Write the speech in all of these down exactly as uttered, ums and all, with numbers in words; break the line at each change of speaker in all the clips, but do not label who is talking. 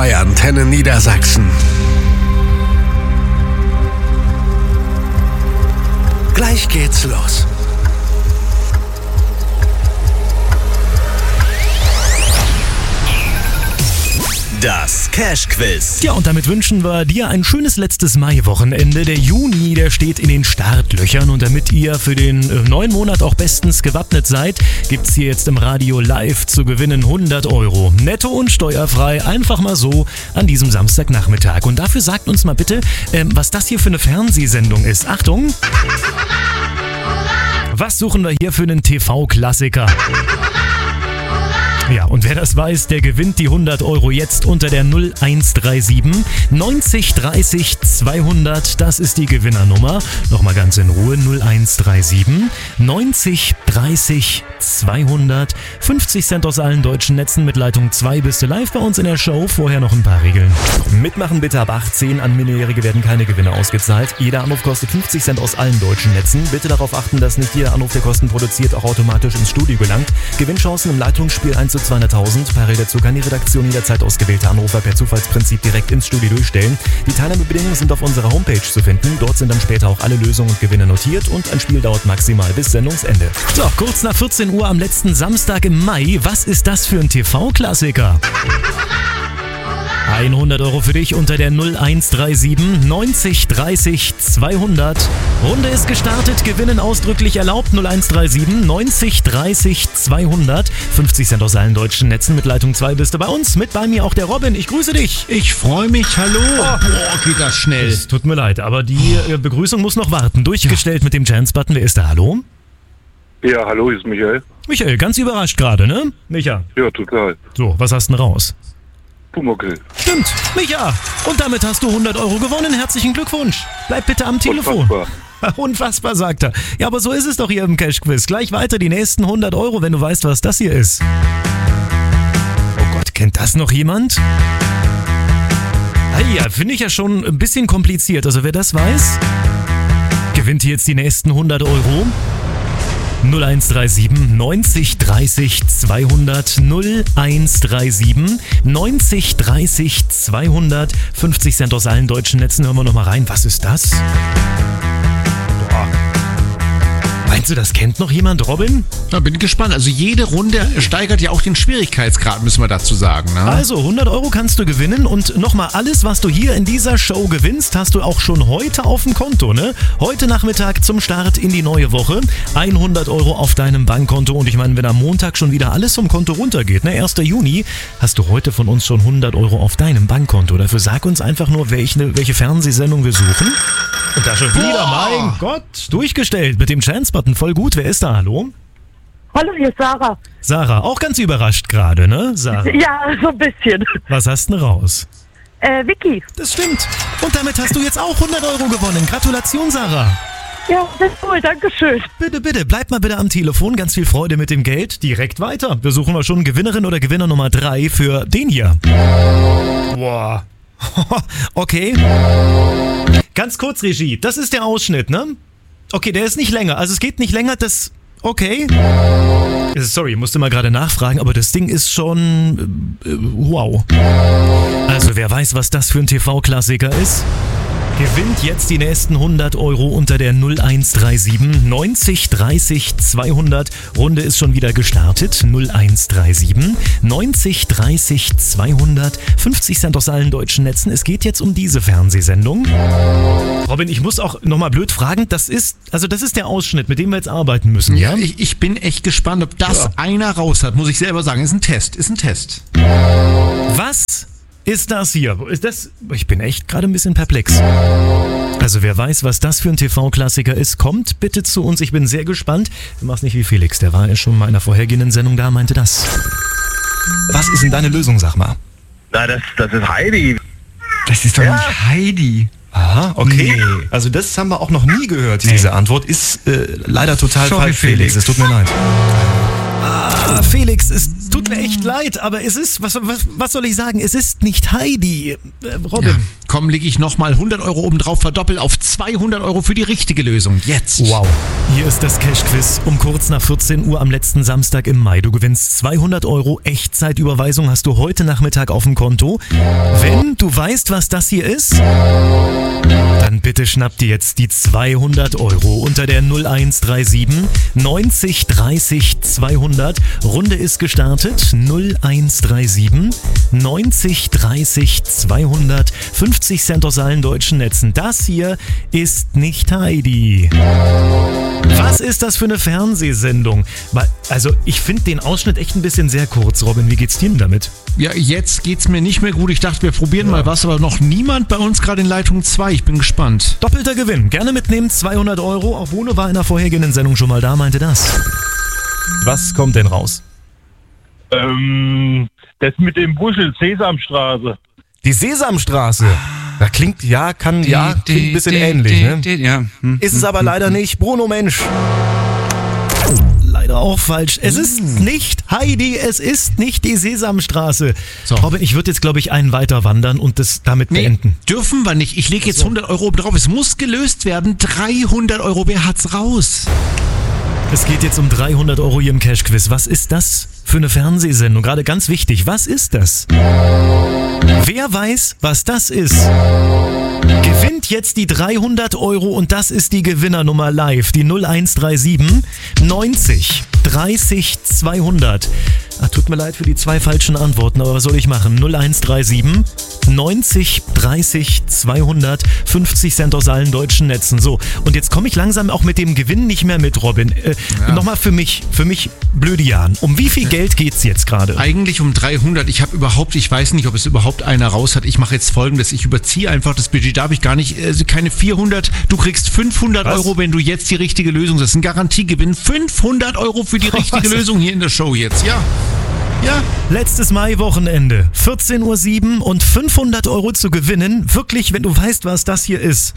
zwei Antenne Niedersachsen. Gleich geht's los.
Das Cash-Quiz.
Ja, und damit wünschen wir dir ein schönes letztes Mai-Wochenende. Der Juni, der steht in den Startlöchern. Und damit ihr für den neuen Monat auch bestens gewappnet seid, gibt's hier jetzt im Radio live zu gewinnen hundert Euro. Netto und steuerfrei, einfach mal so an diesem Samstagnachmittag. Und dafür sagt uns mal bitte, ähm, was das hier für eine Fernsehsendung ist. Achtung! Was suchen wir hier für einen T V-Klassiker? Ja, und wer das weiß, der gewinnt die hundert Euro jetzt unter der null eins drei sieben neunzig dreißig zweihundert. Das ist die Gewinnernummer. Nochmal ganz in Ruhe. null eins drei sieben neunzig dreißig zweihundert. fünfzig Cent aus allen deutschen Netzen. Mit Leitung zwei bist du live bei uns in der Show. Vorher noch ein paar Regeln. Mitmachen bitte ab achtzehn. An Minderjährige werden keine Gewinne ausgezahlt. Jeder Anruf kostet fünfzig Cent aus allen deutschen Netzen. Bitte darauf achten, dass nicht jeder Anruf, der Kosten produziert, auch automatisch ins Studio gelangt. Gewinnchancen im Leitungsspiel eins zu zweihunderttausend. Parallel dazu kann die Redaktion jederzeit ausgewählte Anrufer per Zufallsprinzip direkt ins Studio durchstellen. Die Teilnahmebedingungen sind auf unserer Homepage zu finden. Dort sind dann später auch alle Lösungen und Gewinne notiert und ein Spiel dauert maximal bis Sendungsende. So, kurz nach vierzehn Uhr am letzten Samstag im Mai. Was ist das für ein T V-Klassiker? hundert Euro für dich unter der null eins drei sieben neunzig dreißig zweihundert. Runde ist gestartet, Gewinnen ausdrücklich erlaubt. null eins drei sieben neunzig dreißig zweihundert. fünfzig Cent aus allen deutschen Netzen. Mit Leitung zwei bist du bei uns. Mit bei mir auch der Robin. Ich grüße dich.
Ich freue mich. Hallo. Oh, boah, geht das schnell.
Es tut mir leid, aber die äh, Begrüßung muss noch warten. Durchgestellt ja. Mit dem Chance-Button. Wer ist da? Hallo?
Ja, hallo, hier ist Michael.
Michael, ganz überrascht gerade, ne? Micha.
Ja, total.
So, was hast du denn raus?
Pumuckl.
Stimmt, Micha. Und damit hast du hundert Euro gewonnen. Herzlichen Glückwunsch. Bleib bitte am Telefon.
Unfassbar.
Unfassbar, sagt er. Ja, aber so ist es doch hier im Cash-Quiz. Gleich weiter die nächsten hundert Euro, wenn du weißt, was das hier ist. Oh Gott, kennt das noch jemand? Ah ja, finde ich ja schon ein bisschen kompliziert. Also wer das weiß, gewinnt hier jetzt die nächsten hundert Euro. null eins drei sieben neunzig dreißig zweihundert. null eins drei sieben neunzig dreißig zweihundert. fünfzig Cent aus allen deutschen Netzen. Hören wir noch mal rein. Was ist das? Boah. Meinst du, das kennt noch jemand, Robin?
Da bin ich gespannt. Also jede Runde steigert ja auch den Schwierigkeitsgrad, müssen wir dazu sagen. Ne?
Also hundert Euro kannst du gewinnen und nochmal alles, was du hier in dieser Show gewinnst, hast du auch schon heute auf dem Konto. Ne? Heute Nachmittag zum Start in die neue Woche. hundert Euro auf deinem Bankkonto und ich meine, wenn am Montag schon wieder alles vom Konto runtergeht, ne? erster Juni, hast du heute von uns schon hundert Euro auf deinem Bankkonto. Dafür sag uns einfach nur, welche, welche Fernsehsendung wir suchen. Und da schon wieder, mein Gott, durchgestellt mit dem Chance-Button. Voll gut. Wer ist da? Hallo?
Hallo, hier ist Sarah.
Sarah, auch ganz überrascht gerade, ne? Sarah.
Ja, so ein bisschen.
Was hast du denn raus?
Äh, Vicky.
Das stimmt. Und damit hast du jetzt auch hundert Euro gewonnen. Gratulation, Sarah.
Ja, das ist cool. Dankeschön.
Bitte, bitte, bleib mal bitte am Telefon. Ganz viel Freude mit dem Geld. Direkt weiter. Wir suchen mal schon Gewinnerin oder Gewinner Nummer drei für den hier. Boah. Okay. Ganz kurz, Regie. Das ist der Ausschnitt, ne? Okay, der ist nicht länger. Also es geht nicht länger, das... Okay. Sorry, ich musste mal gerade nachfragen, aber das Ding ist schon... Äh, wow. Also wer weiß, was das für ein T V-Klassiker ist? Gewinnt jetzt die nächsten hundert Euro unter der null eins drei sieben neunzig dreißig zweihundert. Runde ist schon wieder gestartet. null eins drei sieben neunzig dreißig zweihundert. fünfzig Cent aus allen deutschen Netzen. Es geht jetzt um diese Fernsehsendung. Robin, ich muss auch nochmal blöd fragen. Das ist, also das ist der Ausschnitt, mit dem wir jetzt arbeiten müssen, ja?
Ja, ich, ich bin echt gespannt, ob das ja. einer raus hat, muss ich selber sagen. Ist ein Test, ist ein Test.
Was ist das hier? Ist das? Ich bin echt gerade ein bisschen perplex. Also wer weiß, was das für ein T V-Klassiker ist, kommt bitte zu uns. Ich bin sehr gespannt. Du machst nicht wie Felix, der war ja schon mal in einer vorhergehenden Sendung da, meinte das. Was ist denn deine Lösung, sag mal?
Na, das, das ist Heidi.
Das ist doch
Ja.
nicht Heidi.
Aha, okay.
Nee.
Also das haben wir auch noch nie gehört,
Nee.
diese Antwort. Ist äh, leider total
Sorry,
falsch, Felix.
Felix.
Es tut mir leid. Ah, Felix, es tut mir echt leid, aber es ist, was, was, was soll ich sagen, es ist nicht Heidi. Äh, Robin.
Komm, lege ich nochmal hundert Euro oben drauf, verdoppel auf zweihundert Euro für die richtige Lösung. Jetzt.
Wow. Hier ist das Cash-Quiz um kurz nach vierzehn Uhr am letzten Samstag im Mai. Du gewinnst zweihundert Euro Echtzeitüberweisung hast du heute Nachmittag auf dem Konto. Wenn du weißt, was das hier ist, dann bitte schnapp dir jetzt die zweihundert Euro unter der null eins drei sieben neunzig dreißig zweihundert. Runde ist gestartet. null eins drei sieben neunzig dreißig zweihundert. fünfzig Cent aus allen deutschen Netzen. Das hier ist nicht Heidi. Was ist das für eine Fernsehsendung? Also ich finde den Ausschnitt echt ein bisschen sehr kurz. Robin, wie geht's dir denn damit?
Ja, jetzt geht's mir nicht mehr gut. Ich dachte, wir probieren ja. mal was, aber noch niemand bei uns gerade in Leitung zwei. Ich bin gespannt.
Doppelter Gewinn. Gerne mitnehmen, zweihundert Euro. Auch Bruno war in der vorhergehenden Sendung schon mal da, meinte das. Was kommt denn raus?
Ähm, das mit dem Buschel, Sesamstraße.
Die Sesamstraße. Da klingt, ja, kann,
Die,
ja, klingt
die,
ein bisschen
die,
ähnlich,
die,
ne?
die, ja. Hm,
Ist es
hm,
aber
hm,
leider
hm.
nicht. Bruno, Mensch. Leider auch falsch. Es ist nicht Heidi, es ist nicht die Sesamstraße.
So.
Robin, ich würde jetzt, glaube ich, einen weiter wandern und das damit
Nee,
beenden.
dürfen wir nicht. Ich lege jetzt hundert Euro oben drauf. Es muss gelöst werden. dreihundert Euro. Wer hat's raus?
Es geht jetzt um dreihundert Euro hier im Cash-Quiz. Was ist das für eine Fernsehsendung? Gerade ganz wichtig. Was ist das? Wer weiß, was das ist? Gewinnt jetzt die dreihundert Euro und das ist die Gewinnernummer live. Die null eins drei sieben neunzig dreißig zweihundert. Ach, tut mir leid für die zwei falschen Antworten, aber was soll ich machen? null eins drei sieben neunzig dreißig zweihundert. fünfzig Cent aus allen deutschen Netzen. So, und jetzt komme ich langsam auch mit dem Gewinn nicht mehr mit, Robin. Äh,
Ja.
Nochmal für mich, für mich blöde Jan. Um wie viel Geld geht's jetzt gerade?
Eigentlich um dreihundert. Ich habe überhaupt, ich weiß nicht, ob es überhaupt einer raus hat. Ich mache jetzt Folgendes. Ich überziehe einfach das Budget. Da habe ich gar nicht, also keine vierhundert. Du kriegst fünfhundert
Was?
Euro, wenn du jetzt die richtige Lösung, das ist ein Garantiegewinn. fünfhundert Euro für die richtige
Was?
Lösung hier in der Show jetzt. Ja. Ja.
Letztes Mai-Wochenende, vierzehn Uhr sieben und fünfhundert Euro zu gewinnen. Wirklich, wenn du weißt, was das hier ist.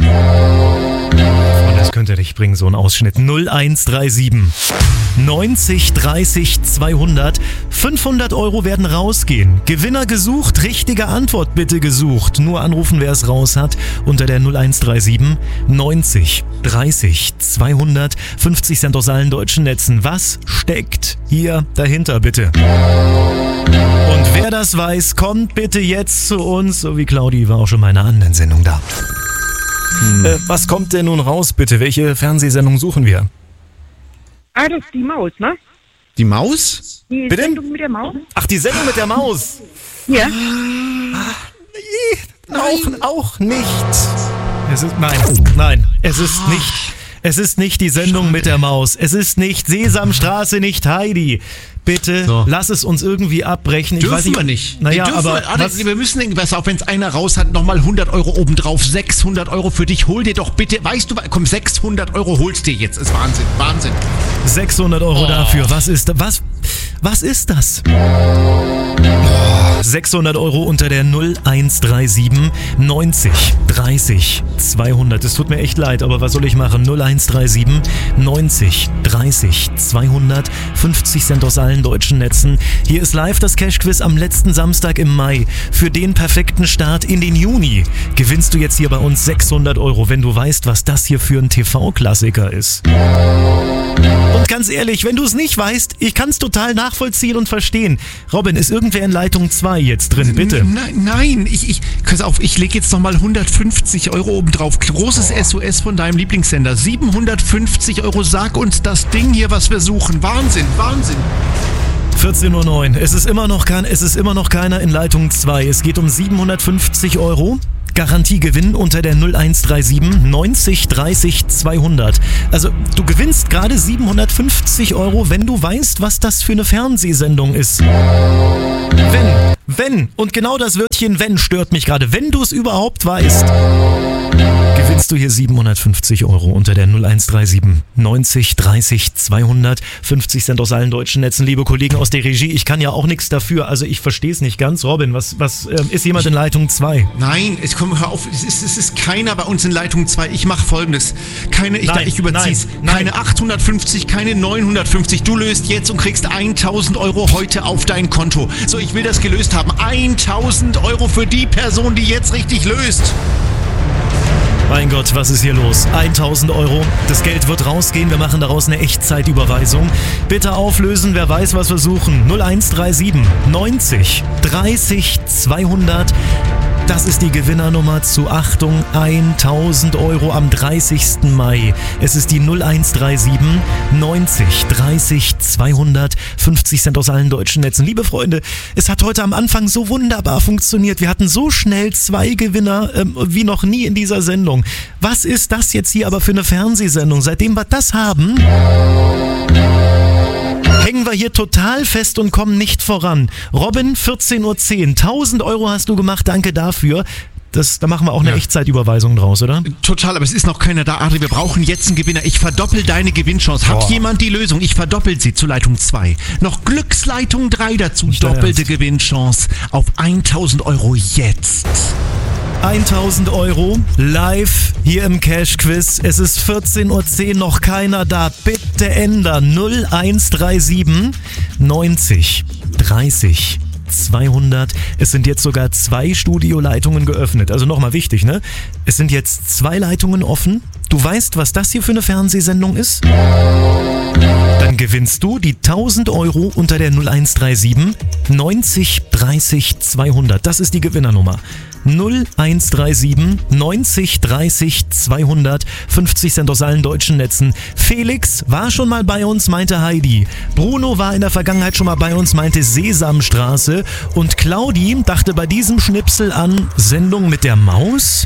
Und das könnte dich bringen, so ein Ausschnitt. null eins drei sieben neunzig dreißig zweihundert. fünfhundert Euro werden rausgehen. Gewinner gesucht, richtige Antwort bitte gesucht. Nur anrufen, wer es raus hat. Unter der null eins drei sieben neunzig dreißig zweihundert. fünfzig Cent aus allen deutschen Netzen. Was steckt hier dahinter, bitte? Und wer das weiß, kommt bitte jetzt zu uns. So wie Claudi war auch schon bei einer anderen Sendung da. Hm. Äh, was kommt denn nun raus, bitte? Welche Fernsehsendung suchen wir?
Ah, das ist die Maus, ne?
Die Maus?
Die
Bitte?
Sendung mit der Maus?
Ach, die Sendung mit der Maus.
Ja.
Auch, auch nicht. Es ist, nein, nein, es ist nicht. Es ist nicht die Sendung mit der Maus. Es ist nicht Sesamstraße, nicht Heidi. Bitte
So.
lass es uns irgendwie abbrechen. Ich
Dürfen
weiß nicht,
wir nicht.
Naja,
Nee, dürfen
aber
wir, Alter,
was,
wir müssen irgendwas, auch wenn es einer raus hat, nochmal hundert Euro obendrauf, sechshundert Euro für dich. Hol dir doch bitte, weißt du, komm, sechshundert Euro holst dir jetzt. Ist Wahnsinn, Wahnsinn.
sechshundert Euro dafür. Was ist, was, was ist das? sechshundert Euro unter der null eins drei sieben neunzig dreißig zweihundert. Es tut mir echt leid, aber was soll ich machen? null eins drei sieben neunzig dreißig zweihundert. fünfzig Cent aus allen deutschen Netzen. Hier ist live das Cash-Quiz am letzten Samstag im Mai. Für den perfekten Start in den Juni gewinnst du jetzt hier bei uns sechshundert Euro, wenn du weißt, was das hier für ein T V-Klassiker ist. Und ganz ehrlich, wenn du es nicht weißt, ich kann es total nachvollziehen und verstehen. Robin, ist irgendwer in Leitung zwei jetzt drin, bitte?
Nein, nein, ich, ich, pass auf, ich lege jetzt nochmal hundertfünfzig Euro obendrauf. Großes S O S von deinem Lieblingssender. siebenhundertfünfzig Euro, sag uns das Ding hier, was wir suchen. Wahnsinn, Wahnsinn.
vierzehn Uhr neun. Es ist immer noch kein, es ist immer noch keiner in Leitung zwei. Es geht um siebenhundertfünfzig Euro. Garantiegewinn unter der null eins drei sieben neunzig dreißig zweihundert. Also du gewinnst gerade siebenhundertfünfzig Euro, wenn du weißt, was das für eine Fernsehsendung ist. Wenn, wenn, und genau das Wörtchen wenn stört mich gerade. Wenn du es überhaupt weißt, gewinnst gewinnst du hier siebenhundertfünfzig Euro unter der null eins drei sieben neunzig dreißig zweihundert. fünfzig Cent aus allen deutschen Netzen. Liebe Kollegen aus der Regie, ich kann ja auch nichts dafür. Also ich verstehe es nicht ganz. Robin, was, was äh, ist jemand in Leitung zwei?
Nein, ich komme hör auf, es ist, es ist keiner bei uns in Leitung zwei. Ich mache Folgendes. Keine, ich,
Nein,
ich überzieh's.
nein, nein.
Keine achthundertfünfzig, keine neunhundertfünfzig. Du löst jetzt und kriegst tausend Euro heute auf dein Konto. So, ich will das gelöst haben. tausend Euro für die Person, die jetzt richtig löst.
Mein Gott, was ist hier los? tausend Euro. Das Geld wird rausgehen. Wir machen daraus eine Echtzeitüberweisung. Bitte auflösen, wer weiß, was wir suchen. null eins drei sieben neunzig dreißig zweihundert. Das ist die Gewinnernummer zu, Achtung, tausend Euro am dreißigsten Mai. Es ist die null eins drei sieben neunzig dreißig zweihundert. fünfzig Cent aus allen deutschen Netzen. Liebe Freunde, es hat heute am Anfang so wunderbar funktioniert. Wir hatten so schnell zwei Gewinner ähm, wie noch nie in dieser Sendung. Was ist das jetzt hier aber für eine Fernsehsendung? Seitdem wir das haben, hängen wir hier total fest und kommen nicht voran. Robin, vierzehn Uhr zehn. tausend Euro hast du gemacht, danke dafür. Das, da machen wir auch eine
Ja.
Echtzeitüberweisung draus, oder?
Total, aber es ist noch keiner da. Adri, wir brauchen jetzt einen Gewinner. Ich verdoppel deine Gewinnchance. Hat
Boah.
jemand die Lösung? Ich verdoppel sie zu Leitung zwei. Noch Glücksleitung drei dazu.
Nicht dein
Doppelte
Ernst.
Gewinnchance auf tausend Euro jetzt.
tausend Euro live hier im Cash Quiz. Es ist vierzehn Uhr zehn, noch keiner da. Bitte ändern. null eins drei sieben neunzig dreißig zweihundert. Es sind jetzt sogar zwei Studioleitungen geöffnet. Also nochmal wichtig, ne? Es sind jetzt zwei Leitungen offen. Du weißt, was das hier für eine Fernsehsendung ist? Dann gewinnst du die tausend Euro unter der null eins drei sieben neunzig dreißig zweihundert. Das ist die Gewinnernummer. null eins drei sieben neunzig dreißig zweihundert. fünfzig Cent aus allen deutschen Netzen. Felix war schon mal bei uns, meinte Heidi. Bruno war in der Vergangenheit schon mal bei uns, meinte Sesamstraße. Und Claudi dachte bei diesem Schnipsel an Sendung mit der Maus.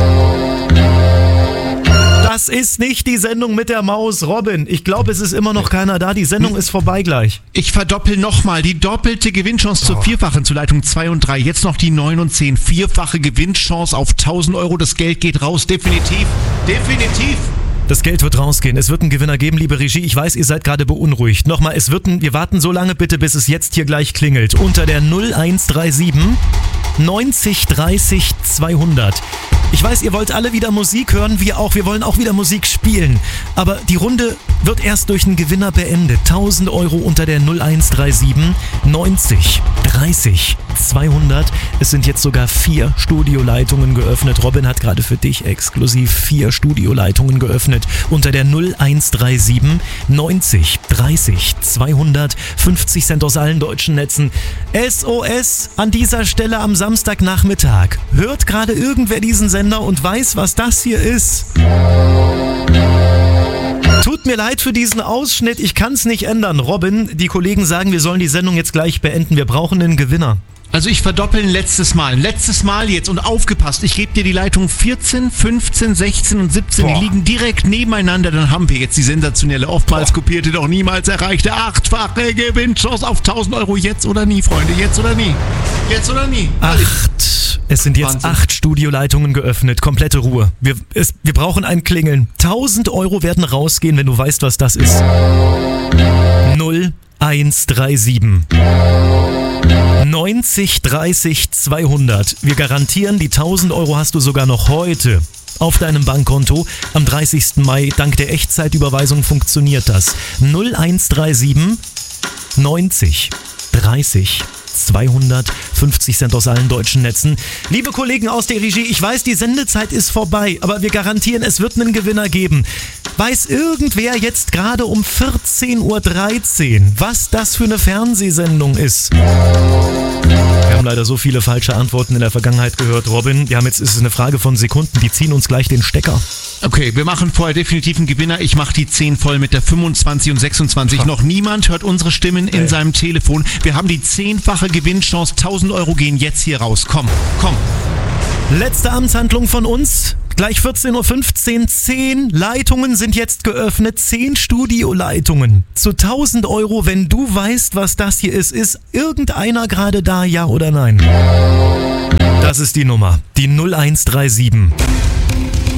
Das ist nicht die Sendung mit der Maus, Robin. Ich glaube, es ist immer noch keiner da. Die Sendung ist vorbei gleich.
Ich verdoppel nochmal die doppelte Gewinnchance zur vierfachen zu Leitung zwei und drei. Jetzt noch die neun und zehn. Vierfache Gewinnchance auf tausend Euro. Das Geld geht raus. Definitiv. Definitiv.
Das Geld wird rausgehen. Es wird einen Gewinner geben, liebe Regie. Ich weiß, ihr seid gerade beunruhigt. Nochmal, es wird ein, wir warten so lange bitte, bis es jetzt hier gleich klingelt. Unter der null eins drei sieben neunzig dreißig zweihundert. Ich weiß, ihr wollt alle wieder Musik hören, wir auch. Wir wollen auch wieder Musik spielen. Aber die Runde wird erst durch einen Gewinner beendet. tausend Euro unter der null eins drei sieben neunzig dreißig zweihundert. Es sind jetzt sogar vier Studioleitungen geöffnet. Robin hat gerade für dich exklusiv vier Studioleitungen geöffnet. Unter der null eins drei sieben neunzig dreißig zweihundert. fünfzig Cent aus allen deutschen Netzen. S O S an dieser Stelle am Samstagnachmittag. Hört gerade irgendwer diesen Sender und weiß, was das hier ist? Tut mir leid für diesen Ausschnitt, ich kann es nicht ändern. Robin, die Kollegen sagen, wir sollen die Sendung jetzt gleich beenden. Wir brauchen einen Gewinner.
Also ich verdoppel ein letztes Mal. Ein letztes Mal jetzt und aufgepasst. Ich gebe dir die Leitung vierzehn, fünfzehn, sechzehn und siebzehn.
Boah.
Die liegen direkt nebeneinander. Dann haben wir jetzt die sensationelle, oftmals kopierte, doch niemals erreichte achtfache Gewinnchance auf tausend Euro. Jetzt oder nie, Freunde. Jetzt oder nie. Jetzt oder nie.
Acht. Es sind jetzt
Wahnsinn.
acht Studioleitungen geöffnet. Komplette Ruhe. Wir, es, wir brauchen ein Klingeln. tausend Euro werden rausgehen, wenn du weißt, was das ist. null eins drei sieben neunzig dreißig zweihundert. Wir garantieren, die tausend Euro hast du sogar noch heute auf deinem Bankkonto. Am dreißigsten Mai, dank der Echtzeitüberweisung, funktioniert das. null eins drei sieben neunzig dreißig zweihundert. fünfzig Cent aus allen deutschen Netzen. Liebe Kollegen aus der Regie, ich weiß, die Sendezeit ist vorbei, aber wir garantieren, es wird einen Gewinner geben. Weiß irgendwer jetzt gerade um vierzehn Uhr dreizehn, was das für eine Fernsehsendung ist? Wir haben leider so viele falsche Antworten in der Vergangenheit gehört, Robin. Wir haben jetzt, es ist eine Frage von Sekunden, die ziehen uns gleich den Stecker.
Okay, wir machen vorher definitiv einen Gewinner. Ich mache die zehn voll mit der fünfundzwanzig und sechsundzwanzig. Noch niemand hört unsere Stimmen in
Nee.
seinem Telefon. Wir haben die zehnfache Gewinnchance. tausend Euro gehen jetzt hier raus. Komm, komm.
Letzte Amtshandlung von uns. Gleich vierzehn Uhr fünfzehn, zehn Leitungen sind jetzt geöffnet, zehn Studioleitungen. Zu tausend Euro, wenn du weißt, was das hier ist. Ist irgendeiner gerade da, ja oder nein? Das ist die Nummer, die null eins drei sieben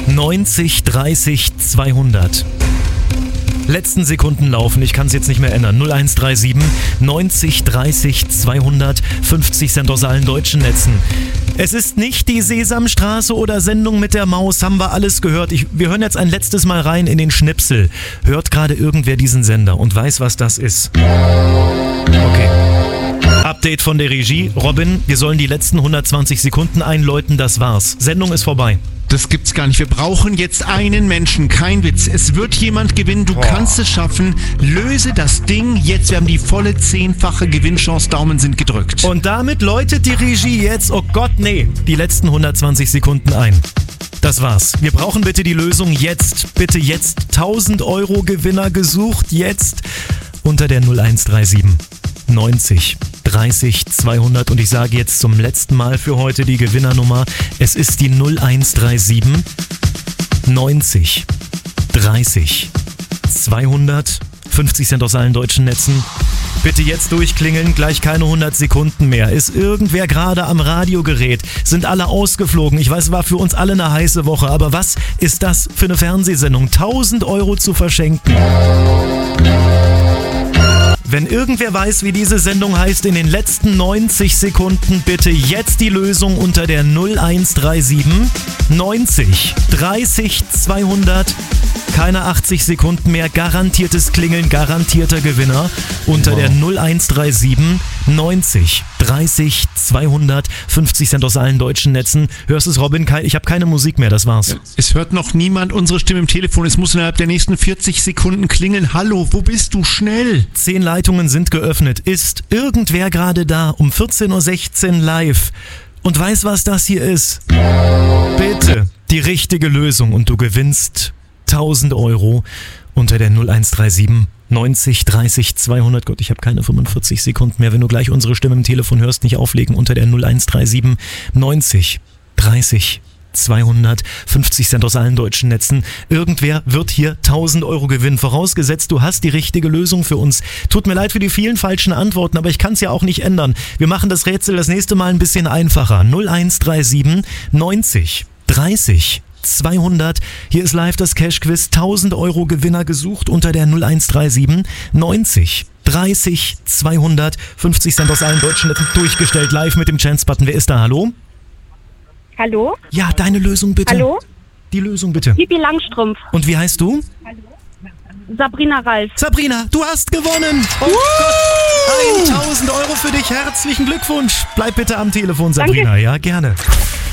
neunzig, dreißig, zweihundert. Letzten Sekunden laufen, ich kann es jetzt nicht mehr ändern. null eins drei sieben neunzig dreißig zweihundert, fünfzig Cent aus allen deutschen Netzen. Es ist nicht die Sesamstraße oder Sendung mit der Maus, haben wir alles gehört. Ich, wir hören jetzt ein letztes Mal rein in den Schnipsel. Hört gerade irgendwer diesen Sender und weiß, was das ist? Okay. Update von der Regie. Robin, wir sollen die letzten hundertzwanzig Sekunden einläuten, das war's. Sendung ist vorbei.
Das gibt's gar nicht. Wir brauchen jetzt einen Menschen. Kein Witz. Es wird jemand gewinnen. Du kannst es schaffen. Löse das Ding jetzt. Wir haben die volle zehnfache Gewinnchance. Daumen sind gedrückt.
Und damit läutet die Regie jetzt, oh Gott, nee, die letzten hundertzwanzig Sekunden ein. Das war's. Wir brauchen bitte die Lösung jetzt. Bitte jetzt. tausend Euro Gewinner gesucht. Jetzt unter der null eins drei sieben neunzig dreißig zweihundert und ich sage jetzt zum letzten Mal für heute die Gewinnernummer. Es ist die null eins drei sieben neunzig dreißig zweihundert, fünfzig Cent aus allen deutschen Netzen. Bitte jetzt durchklingeln, gleich keine hundert Sekunden mehr. Ist irgendwer gerade am Radiogerät? Sind alle ausgeflogen? Ich weiß, es war für uns alle eine heiße Woche, aber was ist das für eine Fernsehsendung? tausend Euro zu verschenken. Wenn irgendwer weiß, wie diese Sendung heißt, in den letzten neunzig Sekunden bitte jetzt die Lösung unter der null eins drei sieben neunzig dreißig zweihundert. Keine achtzig Sekunden mehr, garantiertes Klingeln, garantierter Gewinner unter der null eins drei sieben neunzig dreißig zweihundert, fünfzig Cent aus allen deutschen Netzen. Hörst du es, Robin? Ich habe keine Musik mehr, das war's.
Es hört noch niemand unsere Stimme im Telefon. Es muss innerhalb der nächsten vierzig Sekunden klingeln. Hallo, wo bist du? Schnell!
Zehn Leitungen sind geöffnet. Ist irgendwer gerade da um vierzehn Uhr sechzehn live und weiß, was das hier ist? Bitte die richtige Lösung und du gewinnst tausend Euro unter der null eins drei sieben neunzig dreißig zweihundert. Gott, ich habe keine fünfundvierzig Sekunden mehr. Wenn du gleich unsere Stimme im Telefon hörst, nicht auflegen unter der null eins drei sieben neunzig dreißig zweihundert, fünfzig Cent aus allen deutschen Netzen. Irgendwer wird hier tausend Euro gewinnen. Vorausgesetzt, du hast die richtige Lösung für uns. Tut mir leid für die vielen falschen Antworten, aber ich kann es ja auch nicht ändern. Wir machen das Rätsel das nächste Mal ein bisschen einfacher. null eins drei sieben neunzig dreißig zweihundert. Hier ist live das Cash-Quiz. tausend Euro Gewinner gesucht unter der null eins drei sieben neunzig dreißig zweihundert. fünfzig Cent aus allen deutschen Netzen durchgestellt live mit dem Chance-Button. Wer ist da? Hallo?
Hallo?
Ja, deine Lösung bitte.
Hallo?
Die Lösung bitte.
Pippi Langstrumpf.
Und wie heißt du?
Sabrina Ralf.
Sabrina, du hast gewonnen. Oh Gott, tausend Euro für dich. Herzlichen Glückwunsch. Bleib bitte am Telefon, Sabrina.
Danke.
Ja, gerne.